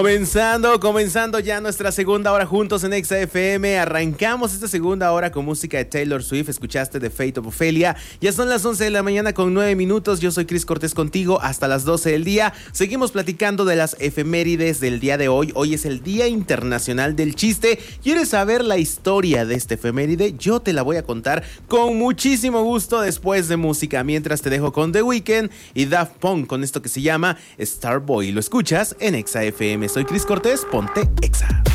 Comenzando ya nuestra segunda hora juntos en Exa FM. Arrancamos esta segunda hora con música de Taylor Swift. Escuchaste The Fate of Ophelia. Ya son las 11 de la mañana con 9 minutos. Yo soy Cris Cortés contigo hasta las 12 del día. Seguimos platicando de las efemérides del día de hoy. Hoy es el Día Internacional del Chiste. ¿Quieres saber la historia de este efeméride? Yo te la voy a contar con muchísimo gusto después de música. Mientras te dejo con The Weeknd y Daft Punk con esto que se llama Starboy. Lo escuchas en Exa FM. Soy Cris Cortés, ponte Exa.